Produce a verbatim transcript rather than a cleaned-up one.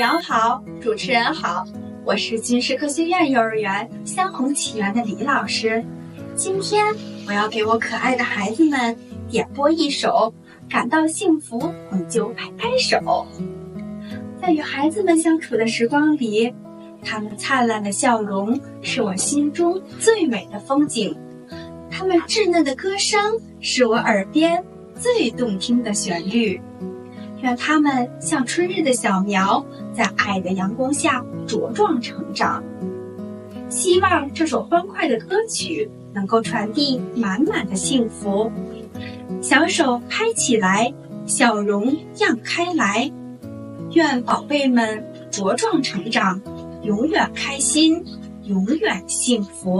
阳好，主持人好，我是军事科学院幼儿园香红起源的李老师。今天我要给我可爱的孩子们点播一首《感到幸福我们就拍拍手》。在与孩子们相处的时光里，他们灿烂的笑容是我心中最美的风景，他们稚嫩的歌声是我耳边最动听的旋律。愿他们像春日的小苗，在爱的阳光下茁壮成长。希望这首欢快的歌曲能够传递满满的幸福。小手拍起来，笑容漾开来。愿宝贝们茁壮成长，永远开心，永远幸福。